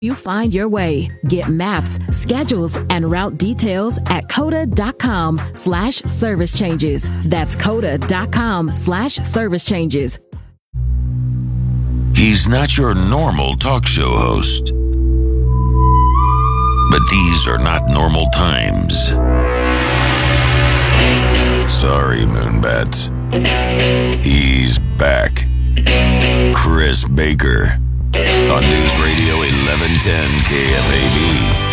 You find your way. Get maps, schedules, and route details at coda.com/service changes. That's coda.com/service changes. He's not your normal talk show host. But these are not normal times. Sorry, Moonbats. He's back. Chris Baker on News Radio 1110 KFAB.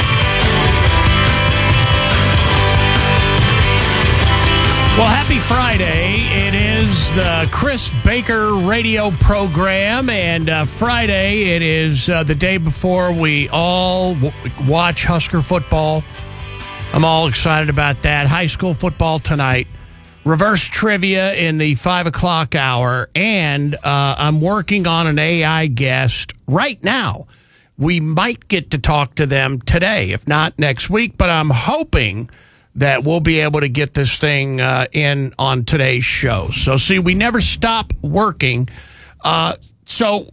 Well, happy Friday. It is the Chris Baker radio program, and Friday, it is the day before we all watch Husker football. I'm all excited about that. High school football tonight. Reverse trivia in the 5 o'clock hour, and I'm working on an AI guest right now. We might get to talk to them today, if not next week, but I'm hoping that we'll be able to get this thing in on today's show. So, see, we never stop working. So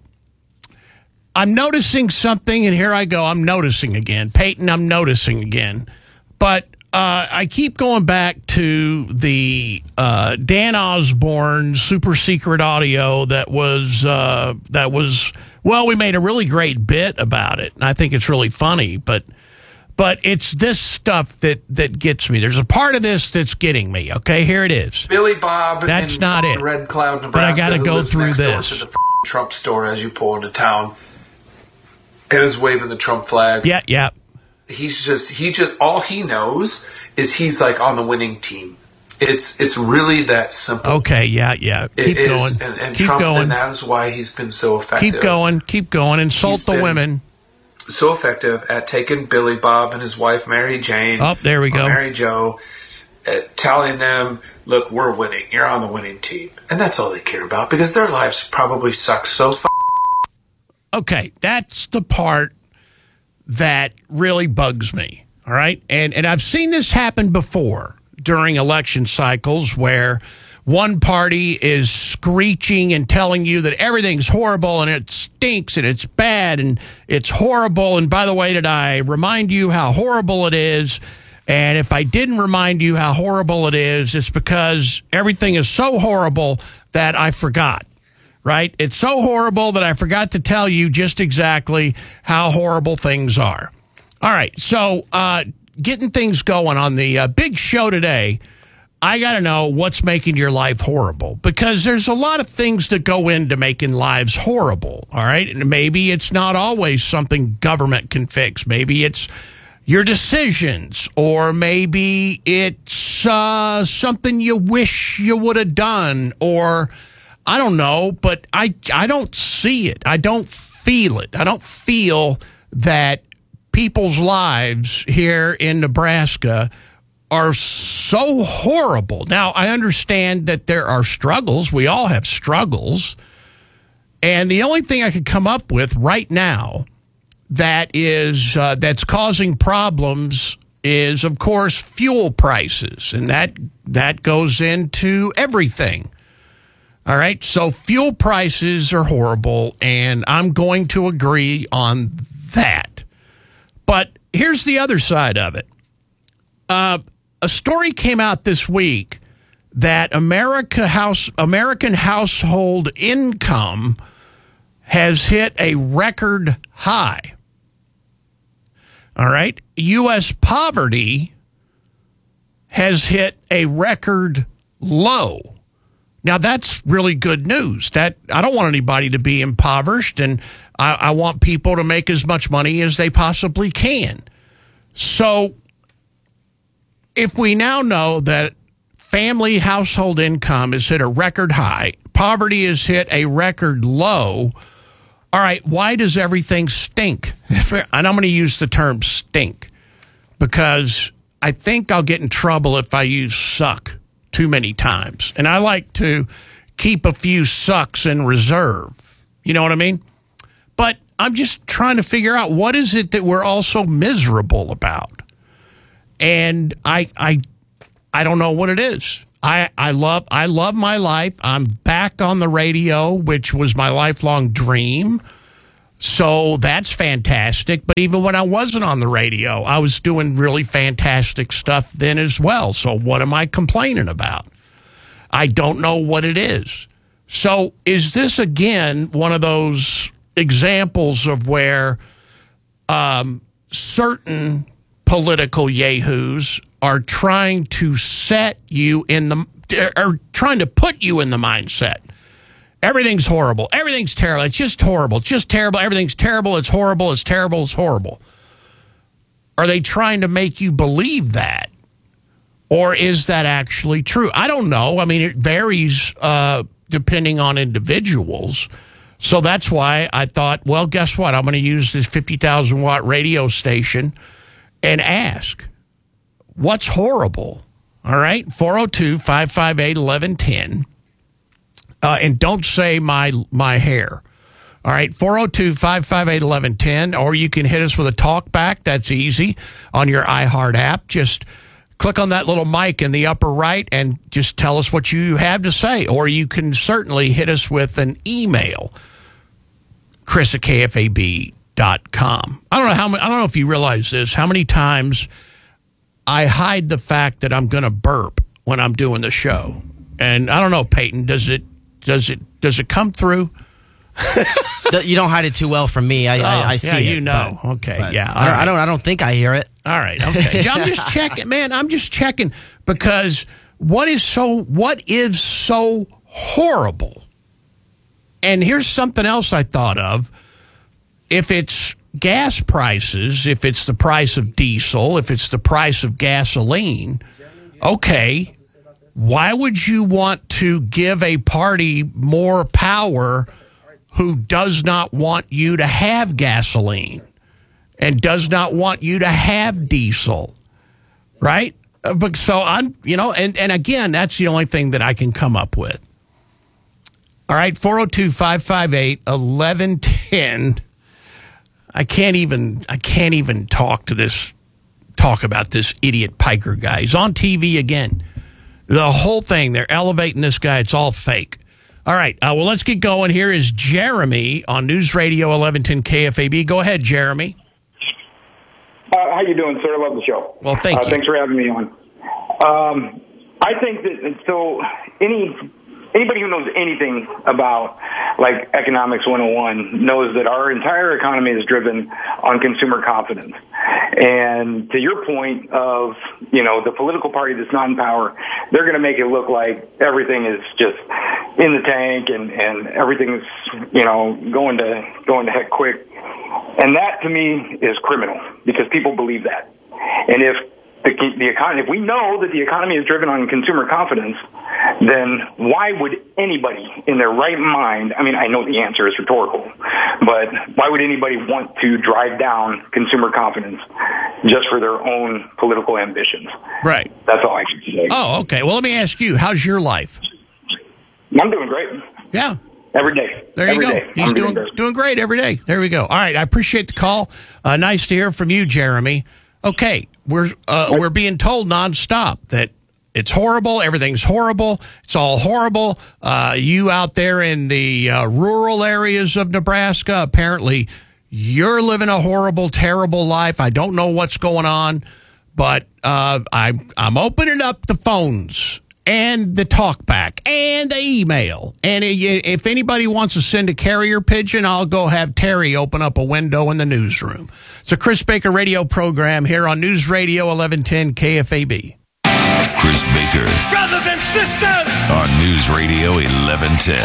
I'm noticing something, and here I go. I'm noticing again. Peyton, I'm noticing again. But I keep going back to the Dan Osborne super secret audio that was, well, we made a really great bit about it, and I think it's really funny, but it's this stuff that gets me. There's a part of this that's getting me. Okay, here it is. Billy Bob that's in not it. Red Cloud, Nebraska. But I got to go through this. To the Trump store as you pull into town, and is waving the Trump flag. Yeah. He just all he knows is he's like on the winning team. It's really that simple. Okay, yeah. Keep going. And keep Trump, going. And that is why he's been so effective. Keep going. Insult the women. So effective at taking Billy Bob and his wife Mary Jane. Oh, there we go. Mary Jo, telling them, "Look, we're winning. You're on the winning team," and that's all they care about because their lives probably suck so. Okay, that's the part that really bugs me. All right, and I've seen this happen before during election cycles where one party is screeching and telling you that everything's horrible and it stinks and it's bad and it's horrible. And by the way, did I remind you how horrible it is? And if I didn't remind you how horrible it is, it's because everything is so horrible that I forgot, right? It's so horrible that I forgot to tell you just exactly how horrible things are. All right, so getting things going on the big show today, I got to know what's making your life horrible, because there's a lot of things that go into making lives horrible, all right? And maybe it's not always something government can fix. Maybe it's your decisions, or maybe it's something you wish you would have done, or I don't know, but I don't see it. I don't feel it. I don't feel that people's lives here in Nebraska are so horrible. Now, I understand that there are struggles. We all have struggles. And the only thing I could come up with right now that is that's causing problems is, of course, fuel prices. And that goes into everything. All right? So fuel prices are horrible, and I'm going to agree on that. But here's the other side of it. A story came out this week that American household income has hit a record high. All right. U.S. poverty has hit a record low. Now, that's really good news. That I don't want anybody to be impoverished, and I want people to make as much money as they possibly can. So if we now know that family household income has hit a record high, poverty has hit a record low, all right, why does everything stink? And I'm going to use the term stink because I think I'll get in trouble if I use suck too many times. And I like to keep a few sucks in reserve. You know what I mean? But I'm just trying to figure out what is it that we're all so miserable about. And I don't know what it is. I love my life. I'm back on the radio, which was my lifelong dream. So that's fantastic. But even when I wasn't on the radio, I was doing really fantastic stuff then as well. So what am I complaining about? I don't know what it is. So is this, again, one of those examples of where certain political yahoos are trying to set you in are trying to put you in the mindset? Everything's horrible. Everything's terrible. It's just horrible. It's just terrible. Everything's terrible. It's horrible. It's terrible. It's horrible. Are they trying to make you believe that? Or is that actually true? I don't know. I mean, it varies depending on individuals. So that's why I thought, well, guess what? I'm going to use this 50,000-watt radio station and ask, what's horrible? All right, 402-558-1110. And don't say my hair. All right, 402-558-1110, or you can hit us with a talk back. That's easy on your iHeart app. Just click on that little mic in the upper right and just tell us what you have to say. Or you can certainly hit us with an email, chris@kfab.com. I don't know if you realize this, how many times I hide the fact that I'm going to burp when I'm doing the show. And I don't know, Peyton, does it come through? You don't hide it too well from me. I see it. You know. But, okay, but yeah. I don't think I hear it. All right, okay. I'm just checking, man. I'm just checking because what is so horrible? And here's something else I thought of. If it's gas prices, if it's the price of diesel, if it's the price of gasoline, okay, why would you want to give a party more power who does not want you to have gasoline and does not want you to have diesel, right? But so I'm, and again, that's the only thing that I can come up with. All right, 402-558-1110. I can't even talk about this idiot Piker guy. He's on TV again. The whole thing, they're elevating this guy. It's all fake. All right, well, let's get going. Here is Jeremy on News Radio 1110 KFAB. Go ahead, Jeremy. How you doing, sir? I love the show. Well, thank you. Thanks for having me on. I think that anybody who knows anything about like economics 101 knows that our entire economy is driven on consumer confidence. And to your point of, the political party that's not in power, they're going to make it look like everything is just in the tank and everything's, going to heck quick. And that to me is criminal because people believe that. And if the economy, if we know that the economy is driven on consumer confidence, then why would anybody in their right mind, I mean, I know the answer is rhetorical, but why would anybody want to drive down consumer confidence just for their own political ambitions? Right. That's all I can say. Oh, okay. Well, let me ask you, how's your life? I'm doing great. Yeah. Every day. There you go. He's doing great every day. There we go. All right. I appreciate the call. Nice to hear from you, Jeremy. Okay. We're being told nonstop that it's horrible. Everything's horrible. It's all horrible. You out there in the rural areas of Nebraska, apparently you're living a horrible, terrible life. I don't know what's going on, but I'm opening up the phones and the talkback and the email. And if anybody wants to send a carrier pigeon, I'll go have Terry open up a window in the newsroom. It's a Chris Baker radio program here on News Radio 1110 KFAB. Chris Baker. Brothers and sisters. On News Radio 1110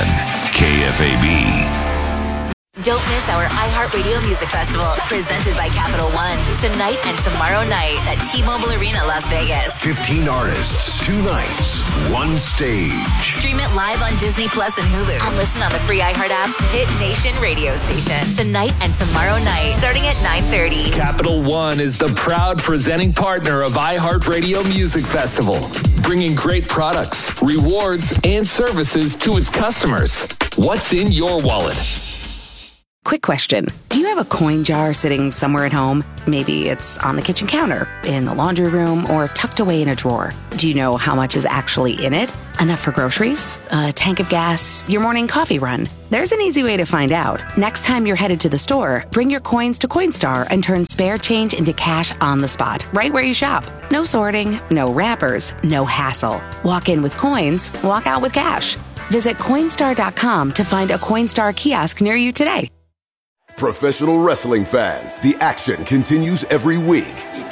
KFAB. Don't miss our iHeartRadio Music Festival, presented by Capital One, tonight and tomorrow night at T-Mobile Arena, Las Vegas. 15 artists, 2 nights, 1 stage. Stream it live on Disney Plus and Hulu, and listen on the free iHeart app's Hit Nation radio station. Tonight and tomorrow night, starting at 9:30. Capital One is the proud presenting partner of iHeartRadio Music Festival, bringing great products, rewards, and services to its customers. What's in your wallet? Quick question. Do you have a coin jar sitting somewhere at home? Maybe it's on the kitchen counter, in the laundry room, or tucked away in a drawer. Do you know how much is actually in it? Enough for groceries, a tank of gas, your morning coffee run? There's an easy way to find out. Next time you're headed to the store, bring your coins to Coinstar and turn spare change into cash on the spot, right where you shop. No sorting, no wrappers, no hassle. Walk in with coins, walk out with cash. Visit Coinstar.com to find a Coinstar kiosk near you today. Professional wrestling fans, the action continues every week.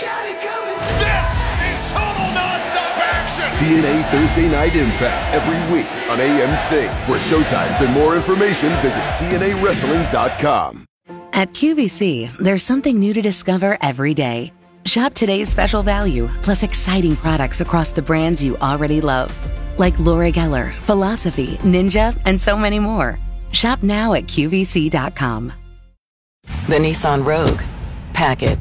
This is total nonstop action. TNA Thursday Night Impact every week on AMC. For showtimes and more information, visit TNAWrestling.com. At QVC, there's something new to discover every day. Shop today's special value, plus exciting products across the brands you already love. Like Laura Geller, Philosophy, Ninja, and so many more. Shop now at QVC.com. The Nissan Rogue. Pack it.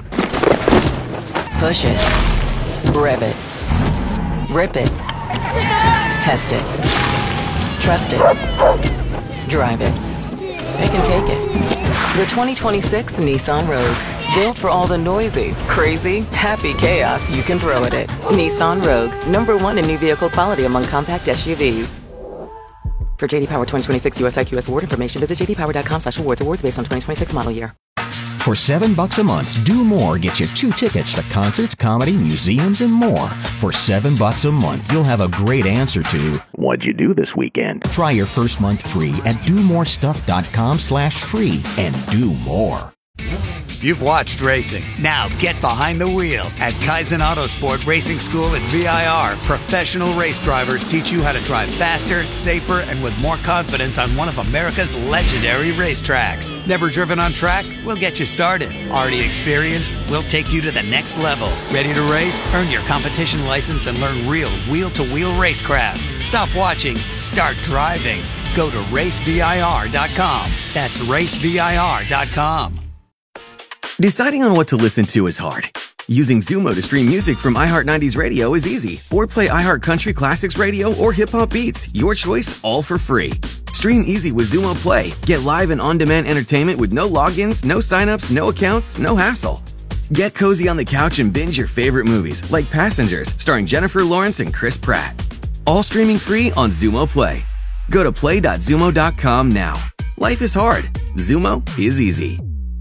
Push it. Rev it. Rip it. Test it. Trust it. Drive it. It can take it. The 2026 Nissan Rogue. Built for all the noisy, crazy, happy chaos you can throw at it. Nissan Rogue. #1 in new vehicle quality among compact SUVs. For JD Power 2026 US IQS award information, visit jdpower.com/awards. Awards based on 2026 model year. For $7 a month, Do More gets you 2 tickets to concerts, comedy, museums, and more. For $7 a month, you'll have a great answer to, what'd you do this weekend? Try your first month free at domorestuff.com/free and do more. You've watched racing. Now get behind the wheel. At Kaizen Autosport Racing School at VIR, professional race drivers teach you how to drive faster, safer, and with more confidence on one of America's legendary racetracks. Never driven on track? We'll get you started. Already experienced? We'll take you to the next level. Ready to race? Earn your competition license and learn real wheel-to-wheel racecraft. Stop watching. Start driving. Go to racevir.com. That's racevir.com. Deciding on what to listen to is hard. Using Zumo to stream music from iHeart 90s Radio is easy. Or play iHeart Country Classics Radio or Hip Hop Beats. Your choice, all for free. Stream easy with Zumo Play. Get live and on-demand entertainment with no logins, no signups, no accounts, no hassle. Get cozy on the couch and binge your favorite movies, like Passengers, starring Jennifer Lawrence and Chris Pratt. All streaming free on Zumo Play. Go to play.zumo.com now. Life is hard. Zumo is easy.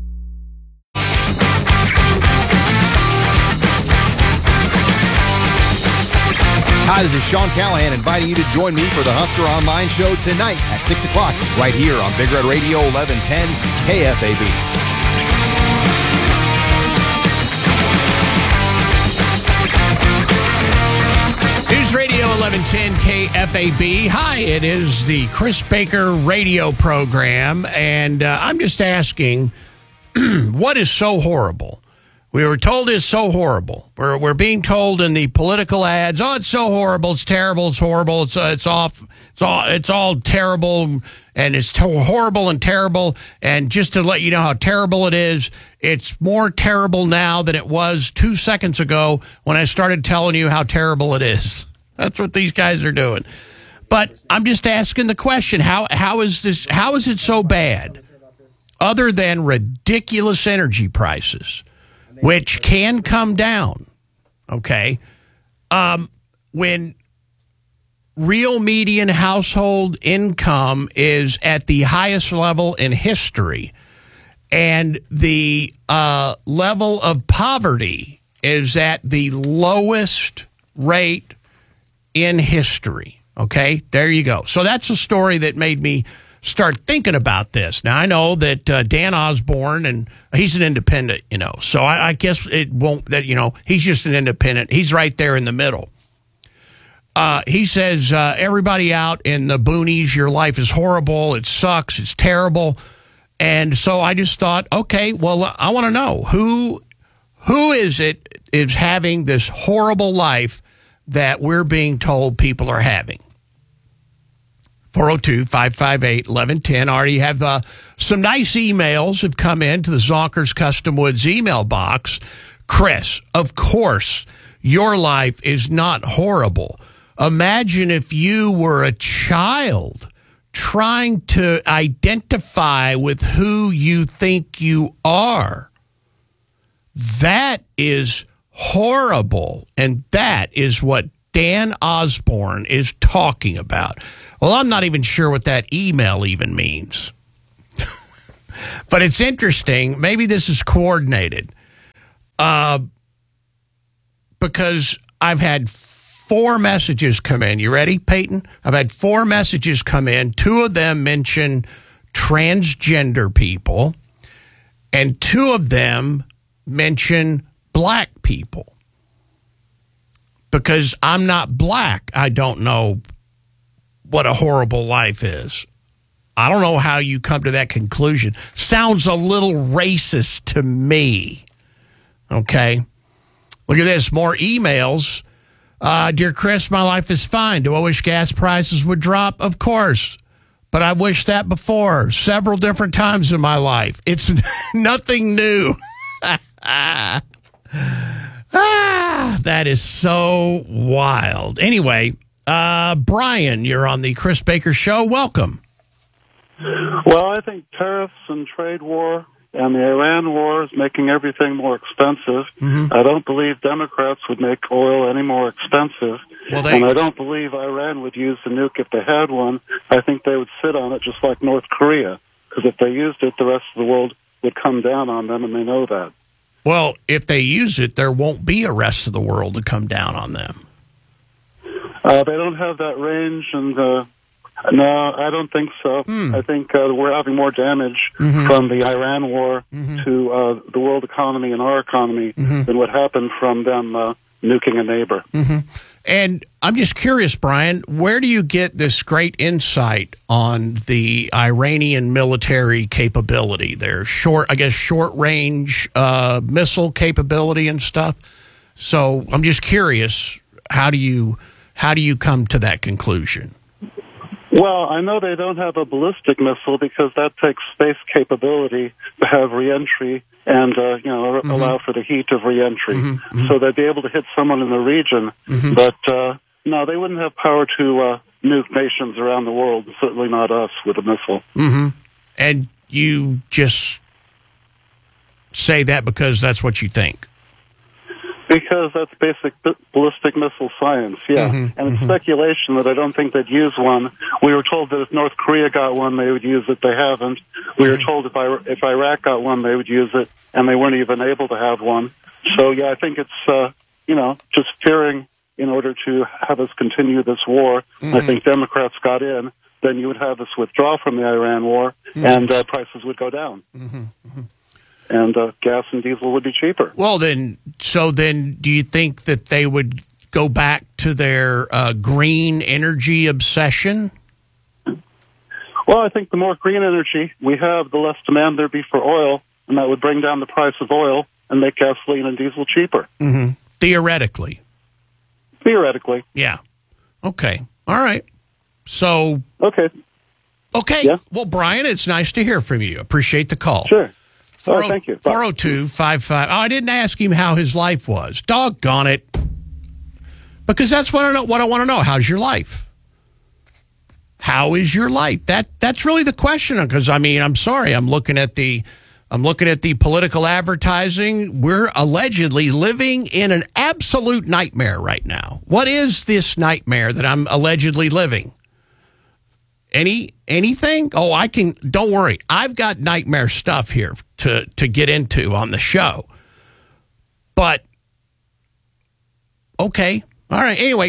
Hi, this is Sean Callahan inviting you to join me for the Husker Online Show tonight at 6 o'clock right here on Big Red Radio 1110 KFAB. News Radio 1110 KFAB. Hi, it is the Chris Baker radio program, and I'm just asking, what is so horrible? We were told it's so horrible. We're being told in the political ads, oh, it's so horrible, it's terrible, it's horrible, it's all terrible, and it's horrible and terrible. And just to let you know how terrible it is, it's more terrible now than it was 2 seconds ago when I started telling you how terrible it is. That's what these guys are doing. But I'm just asking the question: how is this? How is it so bad? Other than ridiculous energy prices, which can come down, okay? When real median household income is at the highest level in history, and the level of poverty is at the lowest rate in history, okay? There you go. So that's a story that made me start thinking about this. Now, I know that Dan Osborne, and he's an independent, so I guess it won't, that, he's just an independent. He's right there in the middle. He says, everybody out in the boonies, your life is horrible, it sucks, it's terrible. And so I just thought, okay, well, I want to know who is having this horrible life that we're being told people are having. 402-558-1110. Already have some nice emails have come in to the Zonkers Custom Woods email box. Chris, of course, your life is not horrible. Imagine if you were a child trying to identify with who you think you are. That is horrible, and that is what Dan Osborne is talking about. Well, I'm not even sure what that email even means. But it's interesting. Maybe this is coordinated. Because I've had 4 messages come in. You ready, Peyton? I've had 4 messages come in. 2 of them mention transgender people, and 2 of them mention black people. Because I'm not black, I don't know what a horrible life is. I don't know how you come to that conclusion. Sounds a little racist to me. Okay? Look at this. More emails. Dear Chris, my life is fine. Do I wish gas prices would drop? Of course. But I wished that before several different times in my life. It's nothing new. That is so wild. Anyway, Brian, you're on the Chris Baker Show. Welcome. Well, I think tariffs and trade war and the Iran war is making everything more expensive. Mm-hmm. I don't believe Democrats would make oil any more expensive. And I don't believe Iran would use the nuke if they had one. I think they would sit on it just like North Korea. Because if they used it, the rest of the world would come down on them, and they know that. Well, if they use it, there won't be a rest of the world to come down on them. They don't have that range, and no, I don't think so. I think we're having more damage from the Iran war to the world economy and our economy than what happened from them nuking a neighbor. And I'm just curious, Brian, where do you get this great insight on the Iranian military capability, their short-range missile capability and stuff? So I'm just curious, how do you come to that conclusion? Well, I know they don't have a ballistic missile because that takes space capability to have reentry and allow for the heat of reentry. So they'd be able to hit someone in the region. But no, they wouldn't have power to nuke nations around the world. Certainly not us with a missile. And you just say that because that's what you think. Because that's basic ballistic missile science, yeah. And it's speculation that I don't think they'd use one. We were told that if North Korea got one, they would use it. They haven't. We were told if Iraq got one, they would use it, and they weren't even able to have one. So, yeah, I think it's, just fearing in order to have us continue this war. I think Democrats got in. Then you would have us withdraw from the Iran war, and prices would go down. And gas and diesel would be cheaper. Well, then do you think that they would go back to their green energy obsession? Well, I think the more green energy we have, the less demand there'd be for oil, and that would bring down the price of oil and make gasoline and diesel cheaper. Theoretically. Yeah. Okay. All right. So. Okay. Yeah. Well, Brian, it's nice to hear from you. Appreciate the call. Sure. Thank you. 402-55. Oh, I didn't ask him how his life was. Doggone it. Because that's what I want to know. How's your life? How is your life? That's really the question. Because I'm sorry. I'm looking at the political advertising. We're allegedly living in an absolute nightmare right now. What is this nightmare that I'm allegedly living? Anything? Oh, don't worry. I've got nightmare stuff here to get into on the show. But, okay. All right. Anyway,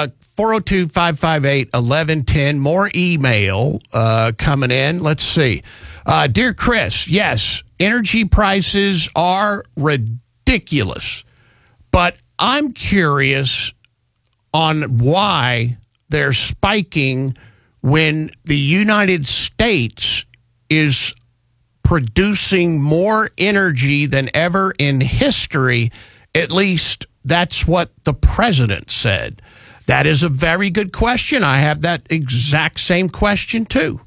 402-558-1110. More email coming in. Let's see. Dear Chris, yes, energy prices are ridiculous. But I'm curious on why they're spiking when the United States is producing more energy than ever in history. At least that's what the president said. That is a very good question. I have that exact same question, too.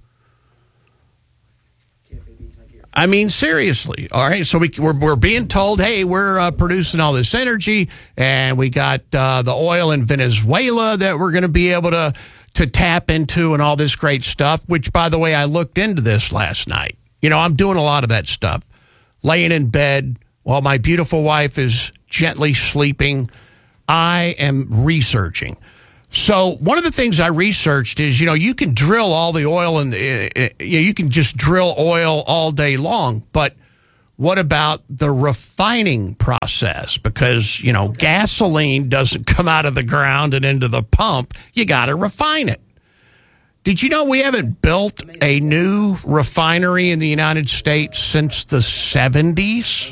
Seriously. All right. So we're being told, hey, we're producing all this energy, and we got the oil in Venezuela that we're going to be able to tap into and all this great stuff, which, by the way, I looked into this last night. I'm doing a lot of that stuff. Laying in bed while my beautiful wife is gently sleeping. I am researching. So one of the things I researched is, you can drill all the oil and you can just drill oil all day long. But what about the refining process? Because, gasoline doesn't come out of the ground and into the pump. You got to refine it. Did you know we haven't built a new refinery in the United States since the 70s?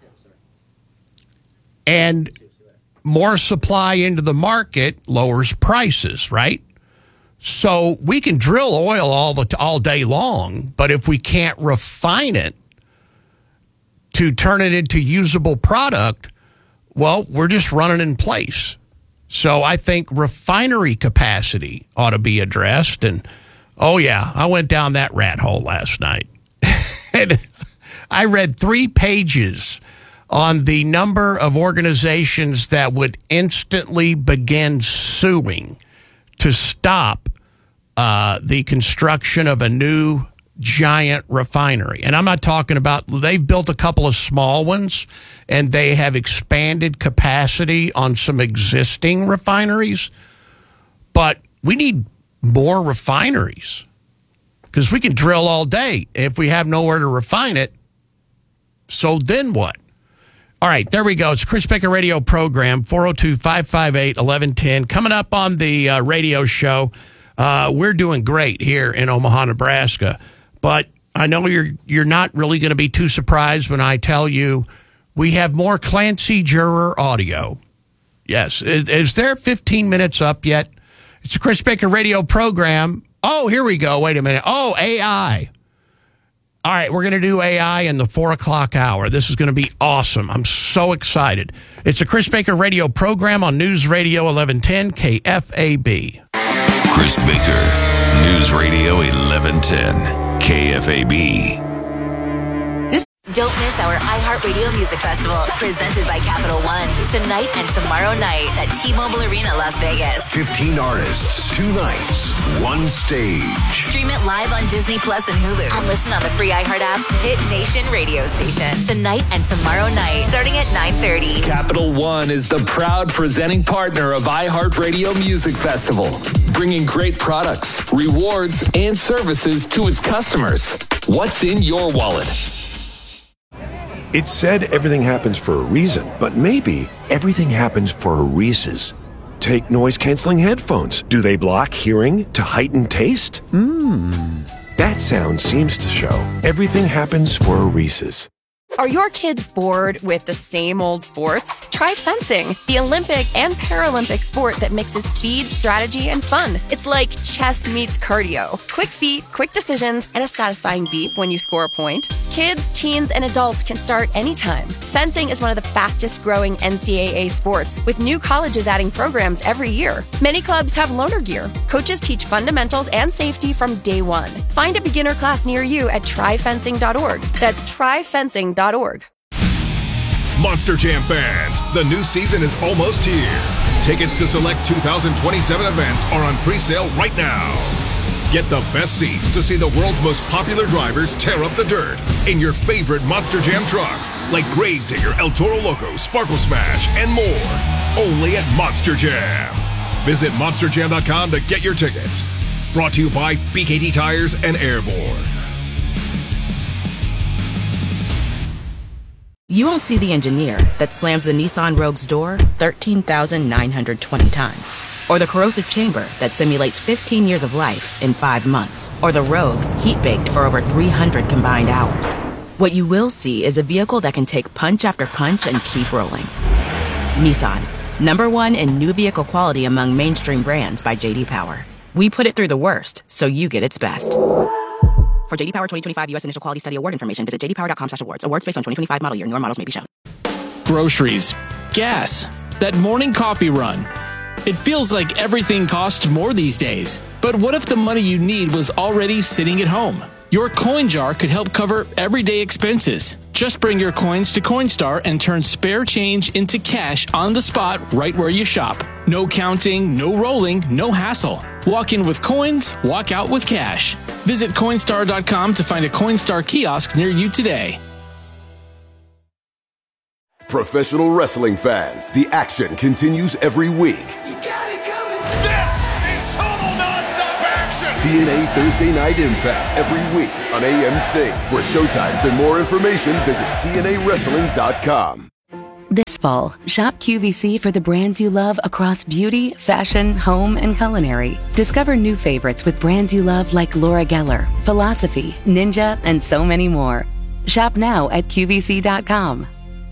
And more supply into the market lowers prices, right? So we can drill oil all day long, but if we can't refine it to turn it into usable product, well, we're just running in place. So I think refinery capacity ought to be addressed. And, oh, yeah, I went down that rat hole last night. And I read 3 pages on the number of organizations that would instantly begin suing to stop the construction of a new giant refinery. And I'm not talking about, they've built a couple of small ones and they have expanded capacity on some existing refineries. But we need more refineries because we can drill all day if we have nowhere to refine it. So then what? All right, there we go. It's Chris Baker Radio Program, 402-558-1110. Coming up on the radio show, we're doing great here in Omaha, Nebraska. But I know you're not really going to be too surprised when I tell you we have more Clancy Juror audio. Yes. Is there 15 minutes up yet? It's a Chris Baker Radio Program. Oh, here we go. Wait a minute. Oh, AI. All right, we're going to do AI in the 4 o'clock hour. This is going to be awesome. I'm so excited. It's a Chris Baker Radio Program on News Radio 1110 KFAB. Chris Baker, News Radio 1110 KFAB. Don't miss our iHeartRadio Music Festival, presented by Capital One, tonight and tomorrow night at T-Mobile Arena, Las Vegas. 15 artists, 2 nights, 1 stage. Stream it live on Disney Plus and Hulu, and listen on the free iHeart app's Hit Nation radio station, tonight and tomorrow night, starting at 9:30. Capital One is the proud presenting partner of iHeartRadio Music Festival, bringing great products, rewards, and services to its customers. What's in your wallet? It's said everything happens for a reason, but maybe everything happens for a Reese's. Take noise-canceling headphones. Do they block hearing to heighten taste? That sound seems to show everything happens for a Reese's. Are your kids bored with the same old sports? Try fencing, the Olympic and Paralympic sport that mixes speed, strategy, and fun. It's like chess meets cardio. Quick feet, quick decisions, and a satisfying beep when you score a point. Kids, teens, and adults can start anytime. Fencing is one of the fastest growing NCAA sports, with new colleges adding programs every year. Many clubs have loaner gear. Coaches teach fundamentals and safety from day one. Find a beginner class near you at tryfencing.org. That's tryfencing.org. Monster Jam fans, the new season is almost here. Tickets to select 2027 events are on pre-sale right now. Get the best seats to see the world's most popular drivers tear up the dirt in your favorite Monster Jam trucks, like Gravedigger, El Toro Loco, Sparkle Smash, and more. Only at Monster Jam. Visit monsterjam.com to get your tickets. Brought to you by BKT Tires and Airborne. You won't see the engineer that slams the Nissan Rogue's door 13,920 times. Or the corrosive chamber that simulates 15 years of life in 5 months. Or the Rogue heat-baked for over 300 combined hours. What you will see is a vehicle that can take punch after punch and keep rolling. Nissan, #1 in new vehicle quality among mainstream brands by J.D. Power. We put it through the worst, so you get its best. For J.D. Power 2025 U.S. Initial Quality Study Award information, visit jdpower.com/awards. Awards based on 2025 model year. Newer models may be shown. Groceries, gas, that morning coffee run. It feels like everything costs more these days. But what if the money you need was already sitting at home? Your coin jar could help cover everyday expenses. Just bring your coins to Coinstar and turn spare change into cash on the spot right where you shop. No counting, no rolling, no hassle. Walk in with coins, walk out with cash. Visit Coinstar.com to find a Coinstar kiosk near you today. professional wrestling fans. The action continues every week. This is total nonstop action. TNA Thursday Night Impact every week on AMC. For showtimes and more information, visit TNAWrestling.com. This fall, shop QVC for the brands you love across beauty, fashion, home, and culinary. Discover new favorites with brands you love like Laura Geller, Philosophy, Ninja, and so many more. Shop now at QVC.com.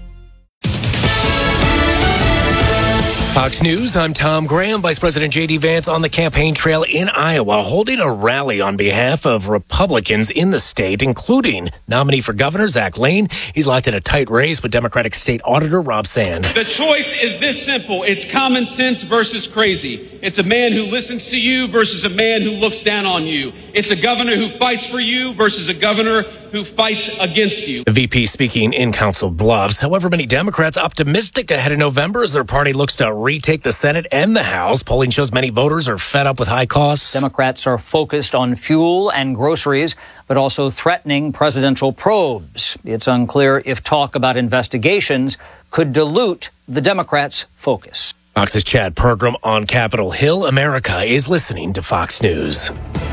Fox News, I'm Tom Graham. Vice President J.D. Vance on the campaign trail in Iowa, holding a rally on behalf of Republicans in the state, including nominee for governor Zach Lane. He's locked in a tight race with Democratic State Auditor Rob Sand. The choice is this simple. It's common sense versus crazy. It's a man who listens to you versus a man who looks down on you. It's a governor who fights for you versus a governor who fights against you. The VP speaking in Council Bluffs. However, many Democrats optimistic ahead of November as their party looks to retake the Senate and the House. Polling shows many voters are fed up with high costs. Democrats are focused on fuel and groceries, but also threatening presidential probes. It's unclear if talk about investigations could dilute the Democrats' focus. Fox's Chad Pergram on Capitol Hill. America is listening to Fox News.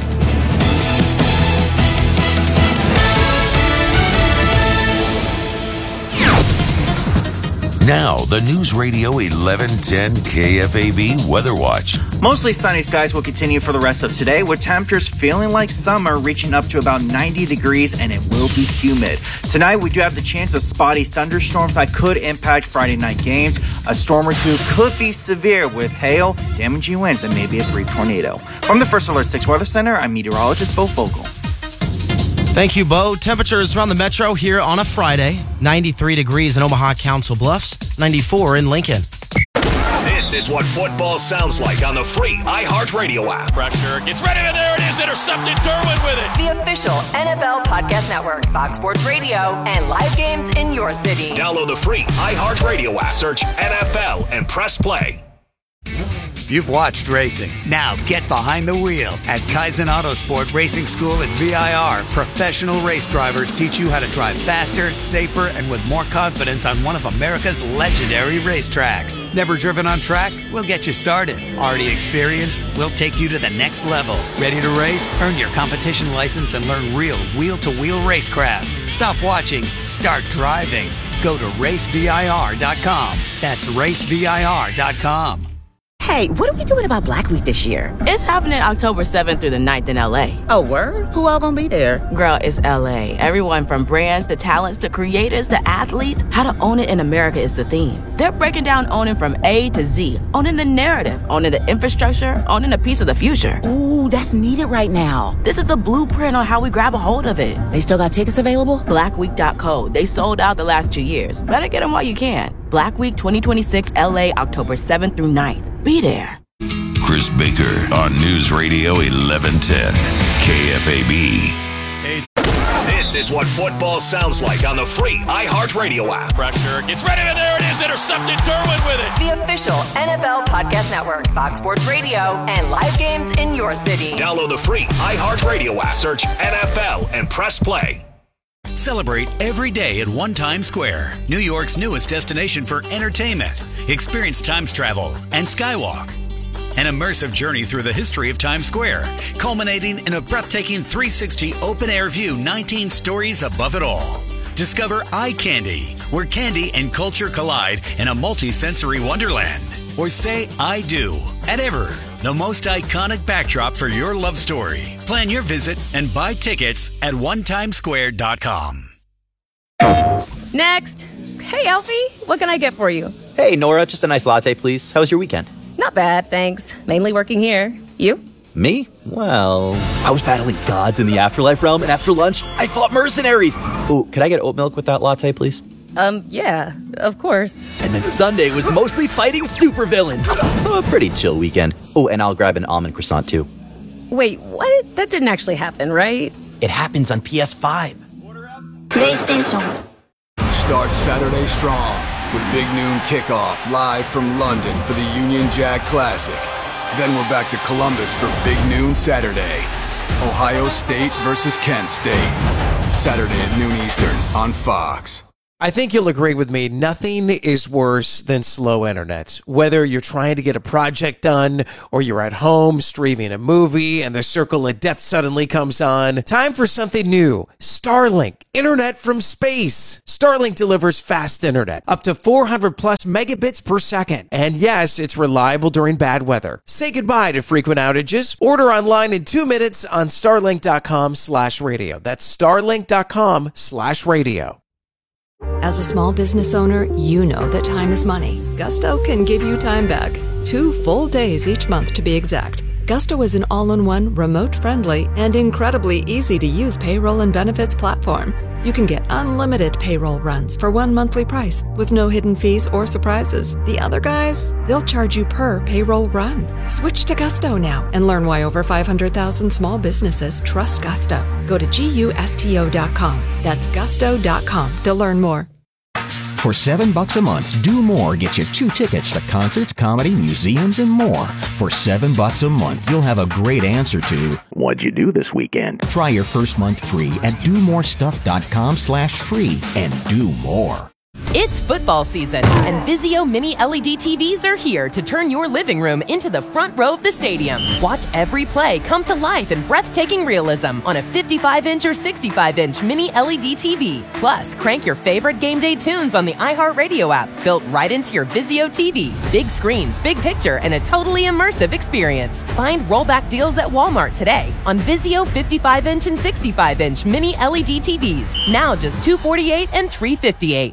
Now, the News Radio 1110 KFAB Weather Watch. Mostly sunny skies will continue for the rest of today, with temperatures feeling like summer, reaching up to about 90 degrees, and it will be humid. Tonight, we do have the chance of spotty thunderstorms that could impact Friday night games. A storm or two could be severe with hail, damaging winds, and maybe a brief tornado. From the First Alert 6 Weather Center, I'm meteorologist Bo Fogle. Thank you, Bo. Temperatures around the metro here on a Friday. 93 degrees in Omaha Council Bluffs, 94 in Lincoln. This is what football sounds like on the free iHeartRadio app. Pressure gets ready, and there it is, intercepted. Derwin with it. The official NFL Podcast Network, Fox Sports Radio, and live games in your city. Download the free iHeartRadio app. Search NFL and press play. You've watched racing. Now get behind the wheel. At Kaizen Autosport Racing School at VIR, professional race drivers teach you how to drive faster, safer, and with more confidence on one of America's legendary racetracks. Never driven on track? We'll get you started. Already experienced? We'll take you to the next level. Ready to race? Earn your competition license and learn real wheel-to-wheel racecraft. Stop watching. Start driving. Go to racevir.com. That's racevir.com. Hey, what are we doing about Black Week this year? It's happening October 7th through the 9th in LA. Oh, word? Who all gonna be there? Girl, it's LA. Everyone from brands to talents to creators to athletes. How to own it in America is the theme. They're breaking down owning from A to Z. Owning the narrative, owning the infrastructure, owning a piece of the future. Ooh, that's needed right now. This is the blueprint on how we grab a hold of it. They still got tickets available? Blackweek.co. They sold out the last 2 years. Better get them while you can. Black Week 2026 LA, October 7th through 9th. Be there. Chris Baker on News Radio 1110 KFAB. This is what football sounds like on the free iHeartRadio app. Pressure gets ready, and there it is, intercepted. Derwin with it. The official NFL Podcast Network, Fox Sports Radio, and live games in your city. Download the free iHeartRadio app. Search NFL and press play. Celebrate every day at One Times Square, New York's newest destination for entertainment. Experience Times travel and Skywalk. An immersive journey through the history of Times Square, culminating in a breathtaking 360 open-air view 19 stories above it all. Discover Eye Candy, where candy and culture collide in a multi-sensory wonderland. Or say I do at Ever, the most iconic backdrop for your love story. Plan your visit and buy tickets at onetimesquare.com. Next. Hey, Alfie, what can I get for you? Hey, Nora, just a nice latte, please. How was your weekend? Not bad, thanks. Mainly working here. You? Me? Well, I was battling gods in the afterlife realm, and after lunch, I fought mercenaries. Oh, could I get oat milk with that latte, please? Yeah, of course. And then Sunday was mostly fighting supervillains. So a pretty chill weekend. Oh, and I'll grab an almond croissant, too. Wait, what? That didn't actually happen, right? It happens on PS5. PlayStation. Start Saturday strong with Big Noon Kickoff live from London for the Union Jack Classic. Then we're back to Columbus for Big Noon Saturday. Ohio State versus Kent State. Saturday at noon Eastern on Fox. I think you'll agree with me. Nothing is worse than slow internet. Whether you're trying to get a project done or you're at home streaming a movie and the circle of death suddenly comes on, time for something new. Starlink, internet from space. Starlink delivers fast internet, up to 400 plus megabits per second. And yes, it's reliable during bad weather. Say goodbye to frequent outages. Order online in 2 minutes on starlink.com/radio. That's starlink.com/radio. As a small business owner, you know that time is money. Gusto can give you time back. 2 full days each month to be exact. Gusto is an all-in-one, remote-friendly, and incredibly easy-to-use payroll and benefits platform. You can get unlimited payroll runs for one monthly price with no hidden fees or surprises. The other guys, they'll charge you per payroll run. Switch to Gusto now and learn why over 500,000 small businesses trust Gusto. Go to GUSTO.com. That's gusto.com to learn more. For $7 a month, Do More gets you 2 tickets to concerts, comedy, museums, and more. For $7 a month, you'll have a great answer to, what'd you do this weekend? Try your first month free at domorestuff.com/free and do more. It's football season, and Vizio Mini LED TVs are here to turn your living room into the front row of the stadium. Watch every play come to life in breathtaking realism on a 55-inch or 65-inch Mini LED TV. Plus, crank your favorite game day tunes on the iHeartRadio app, built right into your Vizio TV. Big screens, big picture, and a totally immersive experience. Find rollback deals at Walmart today on Vizio 55-inch and 65-inch Mini LED TVs. Now just $248 and $358.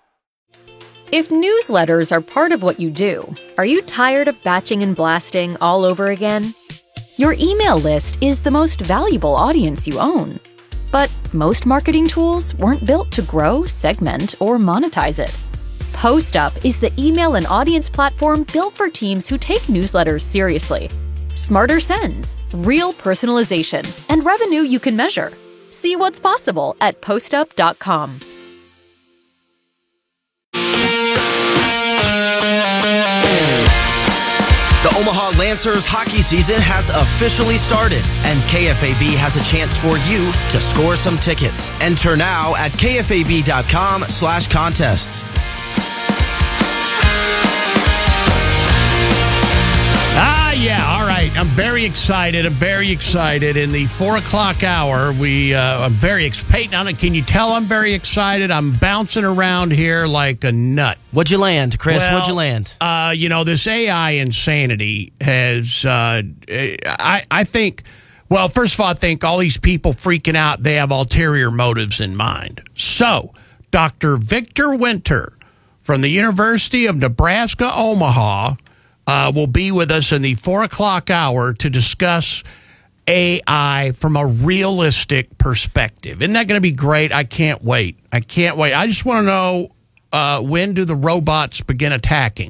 If newsletters are part of what you do, are you tired of batching and blasting all over again? Your email list is the most valuable audience you own. But most marketing tools weren't built to grow, segment, or monetize it. PostUp is the email and audience platform built for teams who take newsletters seriously. Smarter sends, real personalization, and revenue you can measure. See what's possible at postup.com. The Omaha Lancers hockey season has officially started, and KFAB has a chance for you to score some tickets. Enter now at kfab.com/contests. Yeah, all right. I'm very excited. In the 4 o'clock hour, I'm very excited. Can you tell I'm very excited? I'm bouncing around here like a nut. What'd you land, Chris? What'd you land? This AI insanity has, I think, well, first of all, I think all these people freaking out, they have ulterior motives in mind. So, Dr. Victor Winter from the University of Nebraska, Omaha, will be with us in the 4 o'clock hour to discuss AI from a realistic perspective. Isn't that going to be great? I can't wait. I just want to know, when do the robots begin attacking?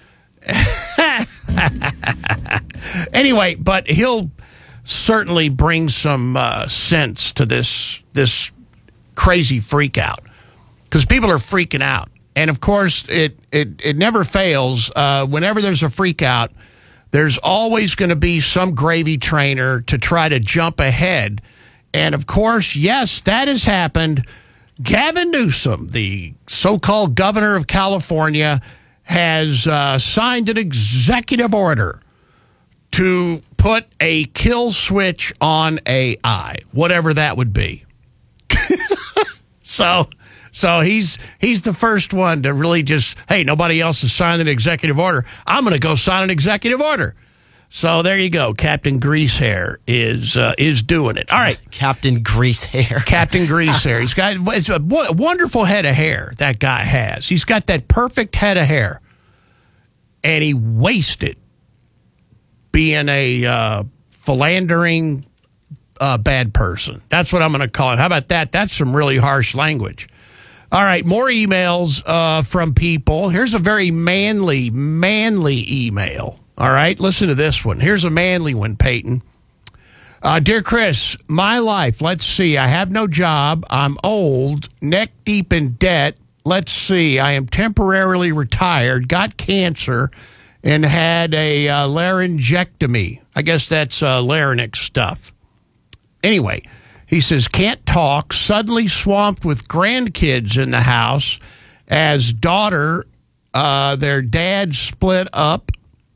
Anyway, but he'll certainly bring some sense to this crazy freak out, because people are freaking out. And, of course, it never fails. Whenever there's a freak out, there's always going to be some gravy trainer to try to jump ahead. And, of course, yes, that has happened. Gavin Newsom, the so-called governor of California, has signed an executive order to put a kill switch on AI, whatever that would be. So he's the first one to really just, hey, nobody else has signed an executive order. I'm going to go sign an executive order. So there you go. Captain Greasehair is doing it. All right. Captain Greasehair. Captain Greasehair. It's a wonderful head of hair that guy has. He's got that perfect head of hair. And he wasted being a philandering bad person. That's what I'm going to call it. How about that? That's some really harsh language. All right, more emails from people. Here's a very manly email. All right, listen to this one. Here's a manly one, Peyton. Dear Chris, my life, let's see. I have no job. I'm old, neck deep in debt. Let's see. I am temporarily retired, got cancer, and had a laryngectomy. I guess that's larynx stuff. Anyway, He says, can't talk, suddenly swamped with grandkids in the house as their dad split up.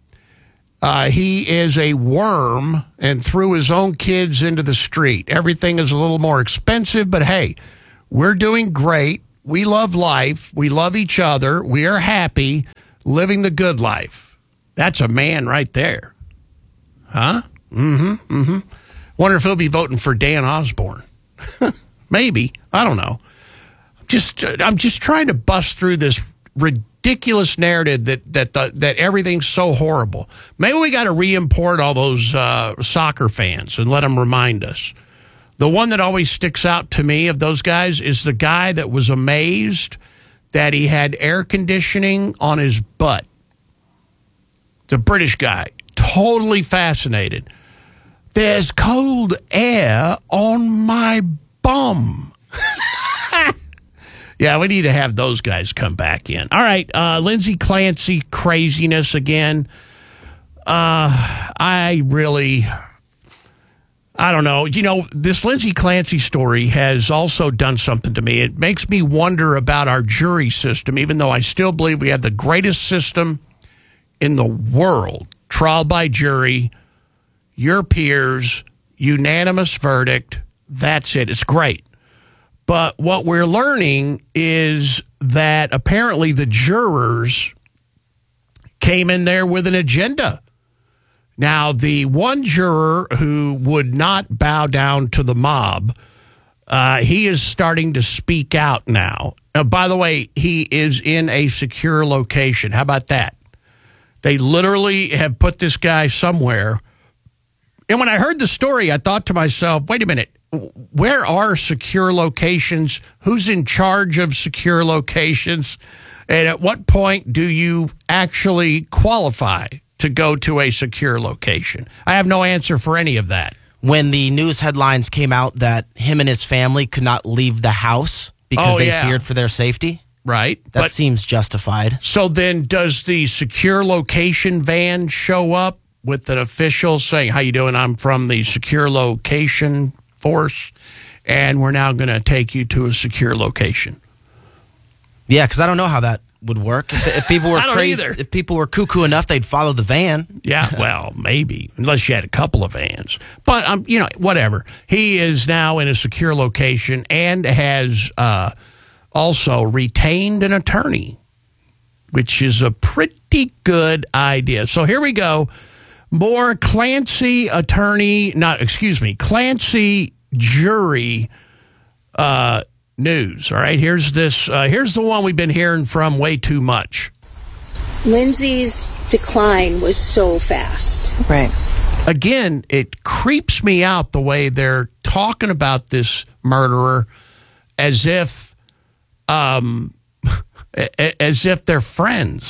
He is a worm and threw his own kids into the street. Everything is a little more expensive, but hey, we're doing great. We love life. We love each other. We are happy living the good life. That's a man right there. Huh? Wonder if he'll be voting for Dan Osborne. Maybe. I don't know. I'm just trying to bust through this ridiculous narrative that everything's so horrible. Maybe we got to re-import all those soccer fans and let them remind us. The one that always sticks out to me of those guys is the guy that was amazed that he had air conditioning on his butt. The British guy, totally fascinated. There's cold air on my bum. Yeah, we need to have those guys come back in. All right, Lindsay Clancy craziness again. I don't know. You know, this Lindsay Clancy story has also done something to me. It makes me wonder about our jury system, even though I still believe we have the greatest system in the world. Trial by jury, your peers, unanimous verdict. That's it. It's great. But what we're learning is that apparently the jurors came in there with an agenda. Now, the one juror who would not bow down to the mob, he is starting to speak out now. By the way, he is in a secure location. How about that? They literally have put this guy somewhere. And when I heard the story, I thought to myself, wait a minute, where are secure locations? Who's in charge of secure locations? And at what point do you actually qualify to go to a secure location? I have no answer for any of that. When the news headlines came out that him and his family could not leave the house because they feared for their safety. Right. That seems justified. So then does the secure location van show up with an official saying, how you doing? I'm from the secure location force, and we're now going to take you to a secure location. Yeah, because I don't know how that would work. If people were crazy, either. If people were cuckoo enough, they'd follow the van. Yeah, well, maybe, unless you had a couple of vans. But, whatever. He is now in a secure location and has also retained an attorney, which is a pretty good idea. So here we go. More Clancy jury news. All right, here's this. Here's the one we've been hearing from way too much. Lindsay's decline was so fast. Right. Again, it creeps me out the way they're talking about this murderer as if they're friends.